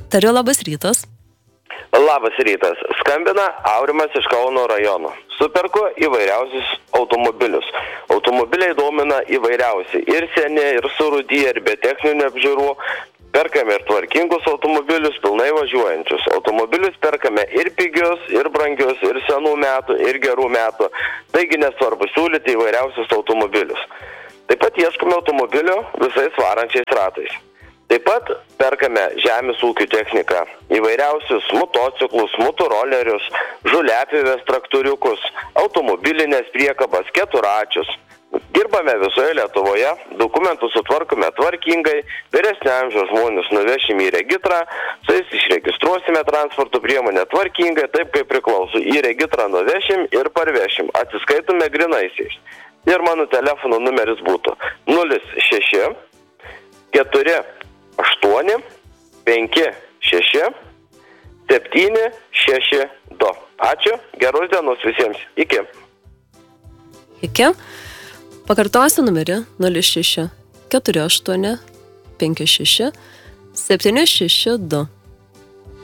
Tariu, labas rytas. Labas rytas. Skambina Aurimas iš Kauno rajono. Superku įvairiausius automobilius. Automobiliai domina įvairiausi. Ir seni, ir surūdyje, ir be techninių apžiūrų. Perkame ir tvarkingus automobilius, pilnai važiuojančius. Automobilius perkame ir pigius, ir brangius, ir senų metų, ir gerų metų. Taigi nesvarbu siūlyti įvairiausius automobilius. Taip pat ieškome automobilio visais varančiais ratais. Taip pat perkame žemės ūkių techniką, įvairiausius motociklus, motorolerius, žoliapjovės traktoriukus, automobilinės priekabas, keturačius. Dirbame visoje Lietuvoje, dokumentus sutvarkome tvarkingai, vyresnio amžiaus žmonės nuvešime į registrą, su jais išregistruosime transporto priemonę tvarkingai, taip kaip priklauso. Į registrą nuvešim ir parvešim, atsiskaitume grinaisiais. Ir mano telefono numeris būtų 06 4 8 5 6 7 6 2. Ačiū, geros dienos visiems. Iki. Iki. Pakartosiu numerį 06 48 56 762.